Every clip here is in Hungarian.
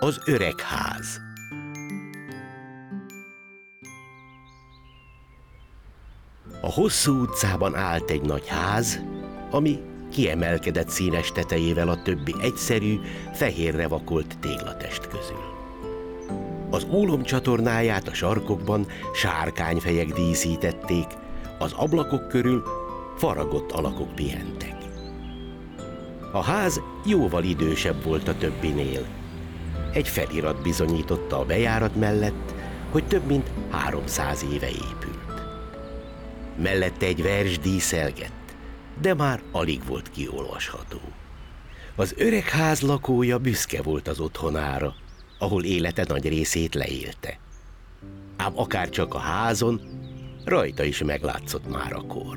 Az öreg ház. A hosszú utcában állt egy nagy ház, ami kiemelkedett színes tetejével a többi egyszerű, fehérre vakolt téglatest közül. Az ólom csatornáját a sarkokban sárkányfejek díszítették, az ablakok körül faragott alakok pihentek. A ház jóval idősebb volt a többinél. Egy felirat bizonyította a bejárat mellett, hogy több mint 300 éve épült. Mellette egy vers díszelgett, de már alig volt kiolvasható. Az öreg ház lakója büszke volt az otthonára, ahol élete nagy részét leélte. Ám akárcsak a házon, rajta is meglátszott már a kor.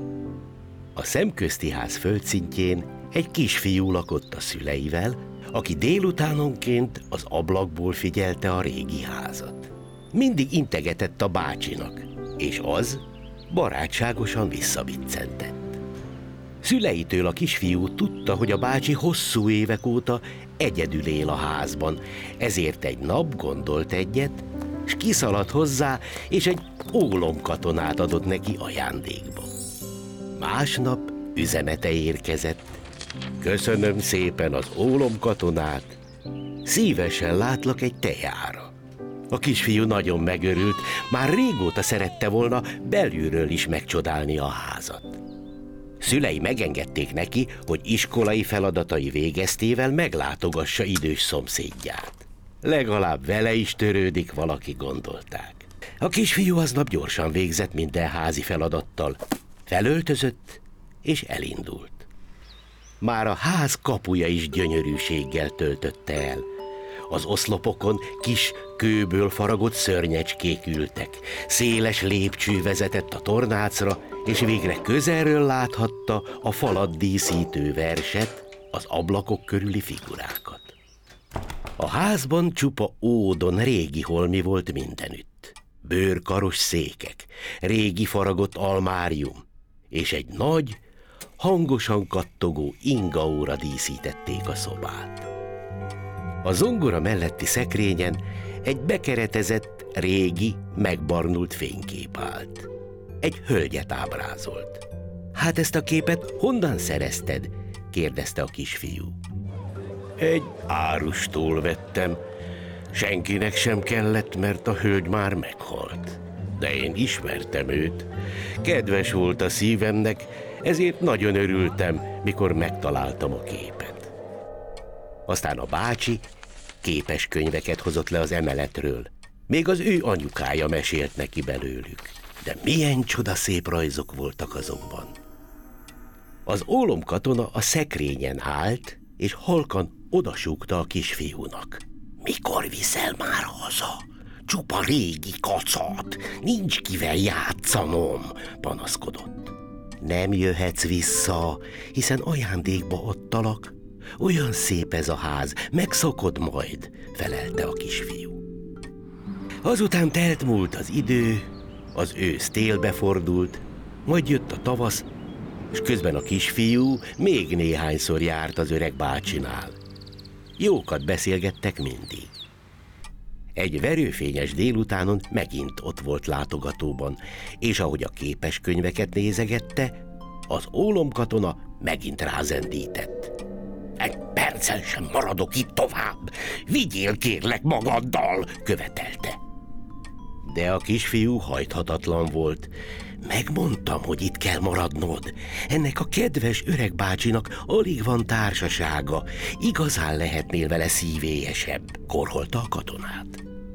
A szemközti ház földszintjén egy kisfiú lakott a szüleivel, aki délutánonként az ablakból figyelte a régi házat. Mindig integetett a bácsinak, és az barátságosan visszaviccentett. Szüleitől a kisfiú tudta, hogy a bácsi hosszú évek óta egyedül él a házban, ezért egy nap gondolt egyet, s kiszaladt hozzá, és egy ólomkatonát adott neki ajándékba. Másnap üzenete érkezett. Köszönöm szépen az ólomkatonát, szívesen látlak egy tejára. A kisfiú nagyon megörült, már régóta szerette volna belülről is megcsodálni a házat. Szülei megengedték neki, hogy iskolai feladatai végeztével meglátogassa idős szomszédját. Legalább vele is törődik valaki, gondolták. A kisfiú aznap gyorsan végzett minden házi feladattal, felöltözött és elindult. Már a ház kapuja is gyönyörűséggel töltötte el. Az oszlopokon kis kőből faragott szörnyecskék ültek, széles lépcső vezetett a tornácra, és végre közelről láthatta a falat díszítő verset, az ablakok körüli figurákat. A házban csupa ódon régi holmi volt mindenütt. Bőrkaros székek, régi faragott almárium, és egy nagy, hangosan kattogó ingaóra díszítették a szobát. A zongora melletti szekrényen egy bekeretezett, régi, megbarnult fénykép állt. Egy hölgyet ábrázolt. Hát ezt a képet honnan szerezted? Kérdezte a kisfiú. Egy árustól vettem. Senkinek sem kellett, mert a hölgy már meghalt. De én ismertem őt. Kedves volt a szívemnek, ezért nagyon örültem, mikor megtaláltam a képet. Aztán a bácsi képeskönyveket hozott le az emeletről. Még az ő anyukája mesélt neki belőlük. De milyen csodaszép rajzok voltak azokban. Az ólomkatona a szekrényen állt, és halkan odasúgta a kisfiúnak. Mikor viszel már haza? Csupa régi kacat, nincs kivel játszanom, panaszkodott. Nem jöhetsz vissza, hiszen ajándékba adtalak. Olyan szép ez a ház, megszokod majd, felelte a kisfiú. Azután telt múlt az idő, az ősz télbe fordult, majd jött a tavasz, és közben a kisfiú még néhányszor járt az öreg bácsinál. Jókat beszélgettek mindig. Egy verőfényes délutánon megint ott volt látogatóban, és ahogy a képeskönyveket nézegette, az ólomkatona megint rázendített. Egy percen sem maradok itt tovább, vigyél kérlek magaddal, követelte. De a kisfiú hajthatatlan volt. Megmondtam, hogy itt kell maradnod. Ennek a kedves öreg bácsinak alig van társasága. Igazán lehetnél vele szívélyesebb, korholta a katonát.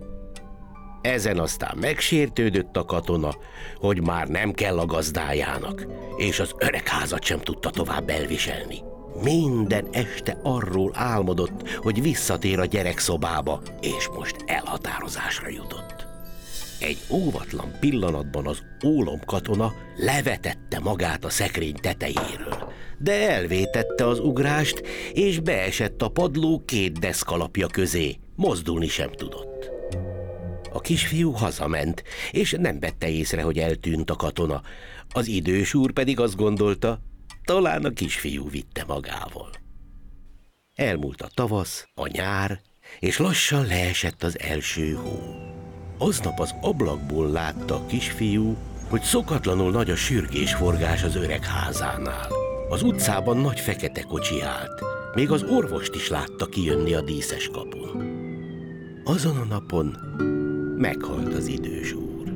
Ezen aztán megsértődött a katona, hogy már nem kell a gazdájának, és az öregházat sem tudta tovább elviselni. Minden este arról álmodott, hogy visszatér a gyerekszobába, és most elhatározásra jutott. Egy óvatlan pillanatban az ólomkatona levetette magát a szekrény tetejéről, de elvétette az ugrást, és beesett a padló két deszkalapja közé, mozdulni sem tudott. A kisfiú hazament, és nem vette észre, hogy eltűnt a katona. Az idős úr pedig azt gondolta, talán a kisfiú vitte magával. Elmúlt a tavasz, a nyár, és lassan leesett az első hó. Aznap az ablakból látta a kisfiú, hogy szokatlanul nagy a sürgésforgás az öreg házánál. Az utcában nagy fekete kocsi állt, még az orvost is látta kijönni a díszes kapun. Azon a napon meghalt az idős úr.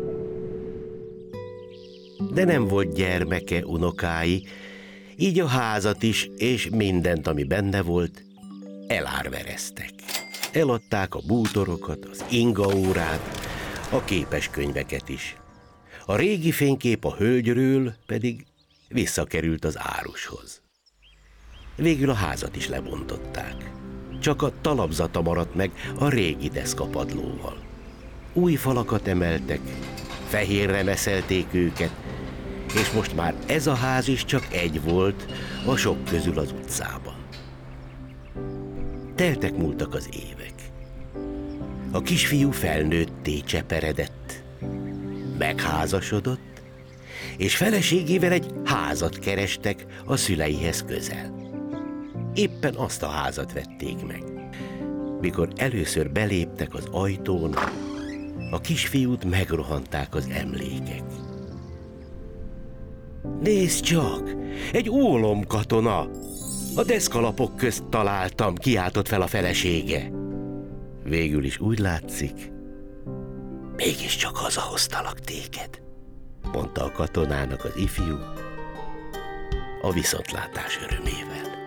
De nem volt gyermeke, unokái, így a házat is, és mindent, ami benne volt, elárvereztek. Eladták a bútorokat, az ingaórát, a képeskönyveket is. A régi fénykép a hölgyről pedig visszakerült az árushoz. Végül a házat is lebontották. Csak a talapzata maradt meg a régi deszkapadlóval. Új falakat emeltek, fehérre meszelték őket, és most már ez a ház is csak egy volt a sok közül az utcában. Teltek múltak az évek. A kisfiú felnőtté cseperedett, megházasodott, és feleségével egy házat kerestek a szüleihez közel. Éppen azt a házat vették meg. Mikor először beléptek az ajtón, a kisfiút megrohanták az emlékek. Nézd csak, egy ólomkatona! A deszkalapok közt találtam, kiáltott fel a felesége. Végül is úgy látszik, mégiscsak hazahoztalak téged, mondta a katonának az ifjú, a viszontlátás örömével.